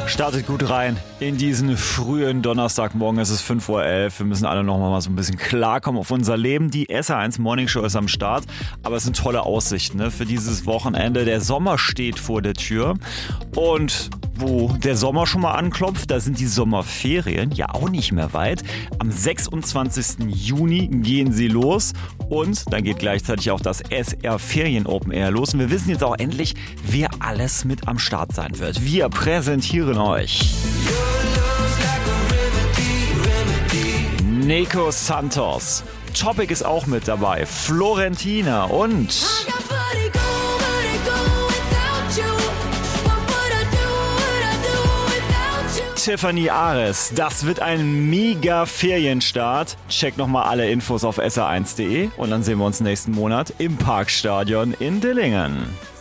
Startet gut rein in diesen frühen Donnerstagmorgen. Es ist 5:11 Uhr. Wir müssen alle noch mal so ein bisschen klarkommen auf unser Leben. Die SR1 Morning Show ist am Start. Aber es sind tolle Aussichten, ne, für dieses Wochenende. Der Sommer steht vor der Tür. Und wo der Sommer schon mal anklopft, da sind die Sommerferien ja auch nicht mehr weit. Am 26. Juni gehen sie los. Und dann geht gleichzeitig auch das SR Ferien Open Air los. Und wir wissen jetzt auch endlich, wer alles mit am Start sein wird. Wir präsentieren euch Nico Santos. Topic ist auch mit dabei. Florentina und Tiffany Ares. Das wird ein mega Ferienstart. Checkt nochmal alle Infos auf sr1.de und dann sehen wir uns nächsten Monat im Parkstadion in Dillingen.